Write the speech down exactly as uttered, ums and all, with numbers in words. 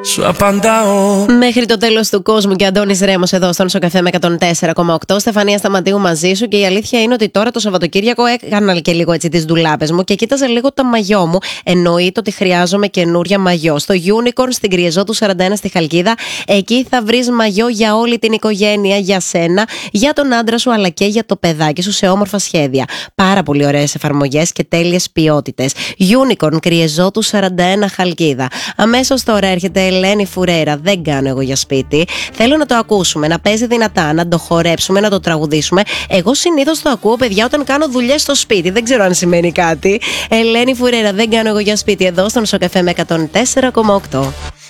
Σου απαντάω. Μέχρι το τέλος του κόσμου και Αντώνης Ρέμος εδώ στον Σοκαφέ με εκατόν τέσσερα κόμμα οκτώ. Στεφανία Σταματίου μαζί σου. Και η αλήθεια είναι ότι τώρα το Σαββατοκύριακο έκανα και λίγο έτσι τις ντουλάπες μου και κοίταζα λίγο τα μαγιό μου. Εννοείται ότι χρειάζομαι καινούρια μαγιό. Στο Unicorn στην Κριεζότου σαράντα ένα στη Χαλκίδα. Εκεί θα βρεις μαγιό για όλη την οικογένεια, για σένα, για τον άντρα σου αλλά και για το παιδάκι σου σε όμορφα σχέδια. Πάρα πολύ ωραίες εφαρμογές και τέλειες ποιότητες. Unicorn Κριεζότου σαράντα ένα Χαλκίδα. Αμέσως τώρα έρχεται Ελένη Φουρέρα, δεν κάνω εγώ για σπίτι. Θέλω να το ακούσουμε, να παίζει δυνατά, να το χορέψουμε, να το τραγουδήσουμε. Εγώ συνήθως το ακούω, παιδιά, όταν κάνω δουλειές στο σπίτι. Δεν ξέρω αν σημαίνει κάτι. Ελένη Φουρέρα, δεν κάνω εγώ για σπίτι, εδώ στον Σοκαφέ με εκατόν τέσσερα κόμμα οκτώ.